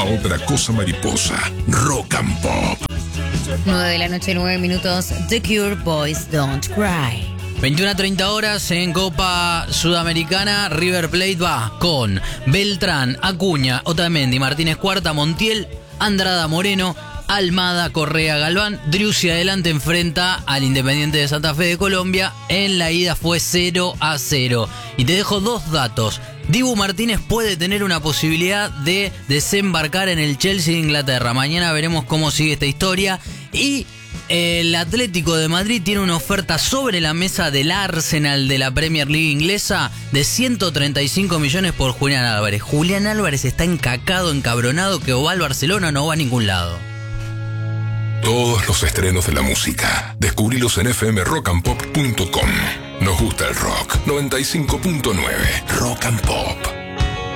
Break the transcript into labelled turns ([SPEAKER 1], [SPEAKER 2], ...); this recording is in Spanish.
[SPEAKER 1] otra cosa mariposa. Rock and Pop.
[SPEAKER 2] 9 de la noche, 9 minutos. The Cure, Boys Don't Cry.
[SPEAKER 3] 21:30 en Copa Sudamericana. River Plate va con Beltrán, Acuña, Otamendi, Martínez Cuarta, Montiel, Andrada, Moreno, Almada, Correa, Galván. Driussi adelante enfrenta al Independiente de Santa Fe de Colombia. En la ida fue 0-0. Y te dejo dos datos. Dibu Martínez puede tener una posibilidad de desembarcar en el Chelsea de Inglaterra. Mañana veremos cómo sigue esta historia. Y el Atlético de Madrid tiene una oferta sobre la mesa del Arsenal de la Premier League inglesa de 135 millones por Julián Álvarez. Julián Álvarez está encacado, encabronado, que o va al Barcelona o no va a ningún lado.
[SPEAKER 1] Todos los estrenos de la música, descubrilos en fmrockandpop.com. Nos gusta el rock. 95.9 Rock and Pop.